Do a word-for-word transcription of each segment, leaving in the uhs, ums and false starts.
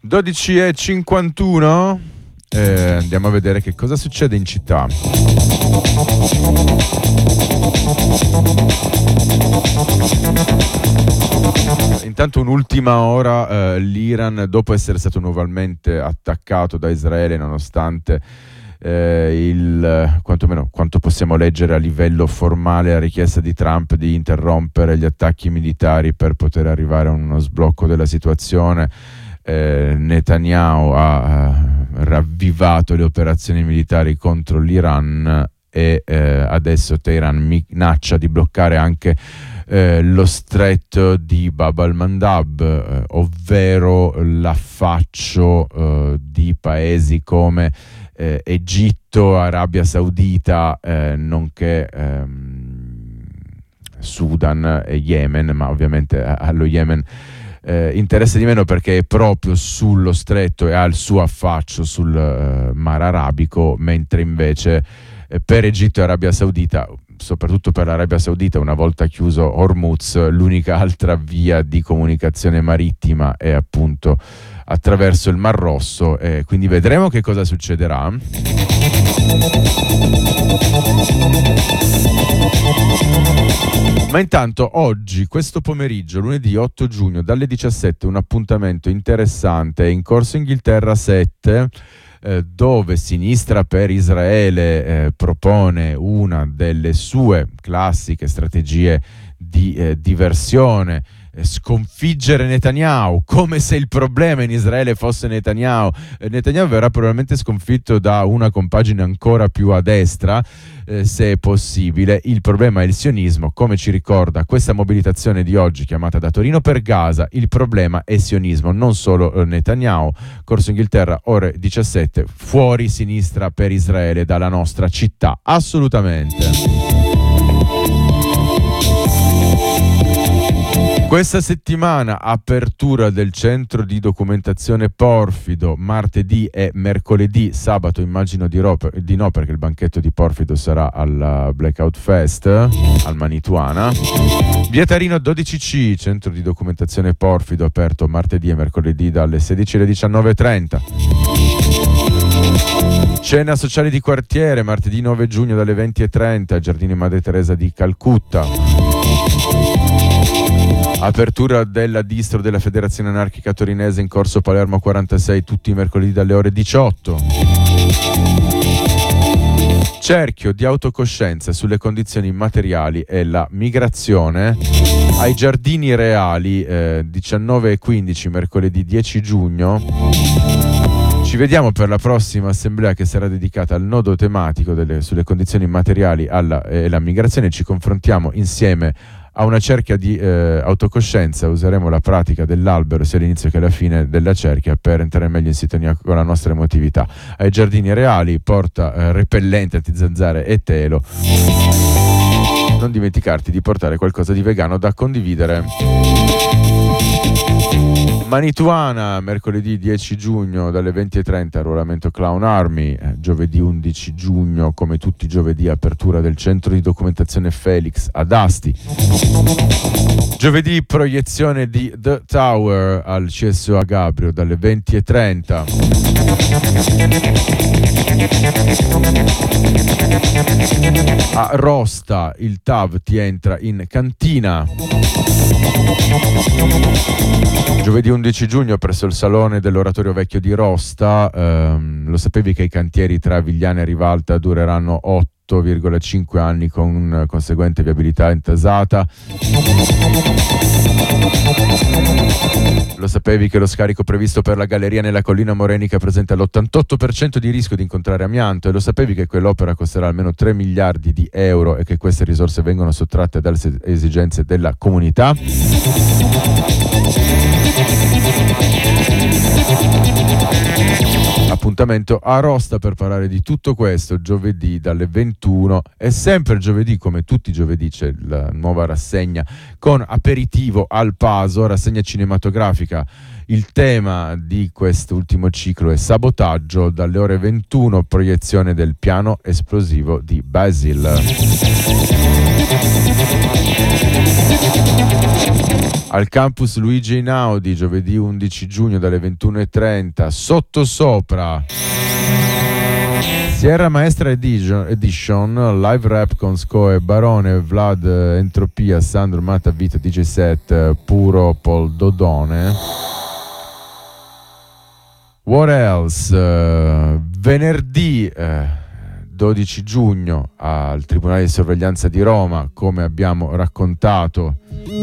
dodici e cinquantuno, eh, andiamo a vedere che cosa succede in città. Intanto un'ultima ora, eh, l'Iran, dopo essere stato nuovamente attaccato da Israele, nonostante eh, il quantomeno quanto possiamo leggere a livello formale la richiesta di Trump di interrompere gli attacchi militari per poter arrivare a uno sblocco della situazione, eh, Netanyahu ha eh, ravvivato le operazioni militari contro l'Iran e eh, adesso Teheran minaccia di bloccare anche eh, lo stretto di Bab al-Mandab, eh, ovvero l'affaccio eh, di paesi come eh, Egitto, Arabia Saudita, eh, nonché ehm, Sudan e Yemen, ma ovviamente allo Yemen eh, interessa di meno perché è proprio sullo stretto e ha il suo affaccio sul eh, Mar Arabico, mentre invece eh, per Egitto e Arabia Saudita, soprattutto per l'Arabia Saudita, una volta chiuso Hormuz, l'unica altra via di comunicazione marittima è appunto attraverso il Mar Rosso, e quindi vedremo che cosa succederà. Ma intanto oggi, questo pomeriggio, lunedì otto giugno, dalle diciassette, un appuntamento interessante in Corso Inghilterra sette, eh, dove Sinistra per Israele eh, propone una delle sue classiche strategie di eh, diversione, sconfiggere Netanyahu, come se il problema in Israele fosse Netanyahu. Eh, Netanyahu verrà probabilmente sconfitto da una compagine ancora più a destra, eh, se è possibile. Il problema è il sionismo, come ci ricorda questa mobilitazione di oggi chiamata Da Torino per Gaza. Il problema è sionismo, non solo eh, Netanyahu. Corso Inghilterra, ore diciassette, fuori Sinistra per Israele dalla nostra città, assolutamente. Questa settimana apertura del centro di documentazione Porfido, martedì e mercoledì, sabato immagino di, ro- di no, perché il banchetto di Porfido sarà al Blackout Fest, al Manituana. Via Tarino dodici C, centro di documentazione Porfido, aperto martedì e mercoledì dalle sedici alle diciannove e trenta. Cena sociale di quartiere, martedì nove giugno dalle venti e trenta, Giardini Madre Teresa di Calcutta. Apertura della distro della Federazione Anarchica Torinese in Corso Palermo quarantasei, tutti i mercoledì dalle ore diciotto. Cerchio di autocoscienza sulle condizioni materiali e la migrazione ai Giardini Reali, eh, diciannove e quindici, mercoledì dieci giugno. Ci vediamo per la prossima assemblea che sarà dedicata al nodo tematico delle, sulle condizioni materiali alla, e la migrazione. Ci confrontiamo insieme a una cerchia di eh, autocoscienza. Useremo la pratica dell'albero sia all'inizio che alla fine della cerchia per entrare meglio in sintonia con la nostra emotività. Ai Giardini Reali, porta eh, repellente, antizanzare e telo. Non dimenticarti di portare qualcosa di vegano da condividere. Manituana, mercoledì dieci giugno dalle venti e trenta, arruolamento Clown Army. eh, giovedì undici giugno, come tutti i giovedì, apertura del centro di documentazione Felix ad Asti. Giovedì proiezione di The Tower al C S O a Gabrio dalle venti e trenta. A Rosta il T A V ti entra in cantina. Giovedì undici giugno presso il Salone dell'Oratorio Vecchio di Rosta. ehm, lo sapevi che i cantieri tra Vigliana e Rivalta dureranno otto virgola cinque anni con conseguente viabilità intasata? Lo sapevi che lo scarico previsto per la galleria nella collina morenica presenta l'ottantotto per cento di rischio di incontrare amianto? E lo sapevi che quell'opera costerà almeno tre miliardi di euro e che queste risorse vengono sottratte dalle esigenze della comunità? Appuntamento a Rosta per parlare di tutto questo giovedì dalle ventuno, e sempre giovedì, come tutti i giovedì, c'è la nuova rassegna con aperitivo al Paso, rassegna cinematografica Il tema di quest'ultimo ciclo è Sabotaggio, dalle ore ventuno, proiezione del piano esplosivo di Basil. Al campus Luigi Einaudi, giovedì undici giugno dalle ventuno e trenta, Sottosopra, Sierra Maestra Edition, Edition, live rap con Scoe, Barone, Vlad, Entropia, Sandro, Mata, Vita, D J Set, Puro, Paul Dodone. What else? Uh, venerdì uh, dodici giugno al Tribunale di Sorveglianza di Roma, come abbiamo raccontato,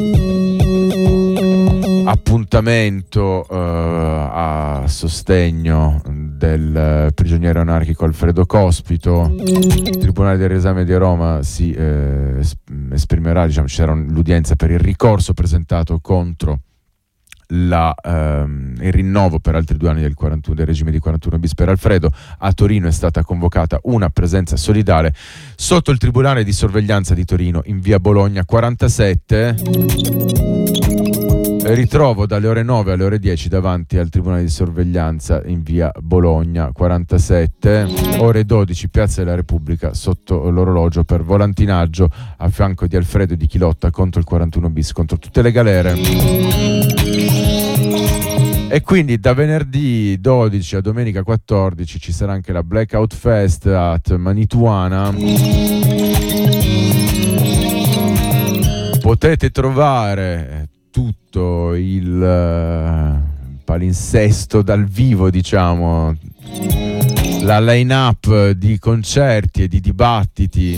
appuntamento uh, a sostegno del prigioniero anarchico Alfredo Cospito. Il Tribunale del Riesame di Roma si eh, esprimerà, diciamo, ci sarà l'udienza per il ricorso presentato contro la, ehm, il rinnovo per altri due anni del, quarantuno, del regime di quarantuno bis per Alfredo. A Torino è stata convocata una presenza solidale sotto il Tribunale di Sorveglianza di Torino in via Bologna quarantasette. Ritrovo dalle ore nove alle ore dieci davanti al Tribunale di Sorveglianza in via Bologna quarantasette, ore dodici Piazza della Repubblica sotto l'orologio per volantinaggio a fianco di Alfredo e di chi lotta contro il quarantuno bis, contro tutte le galere. E quindi da venerdì dodici a domenica quattordici ci sarà anche la Blackout Fest at Manituana. Potete trovare tutto il uh, palinsesto dal vivo, diciamo, la line-up di concerti e di dibattiti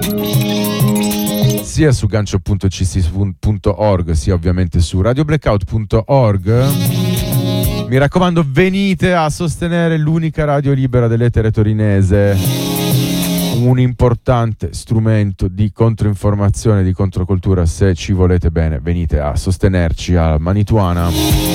sia su gancio punto c c punto org sia ovviamente su radio blackout punto org. Mi raccomando, venite a sostenere l'unica radio libera dell'etere torinese, un importante strumento di controinformazione, di controcultura. Se ci volete bene, venite a sostenerci a Manituana.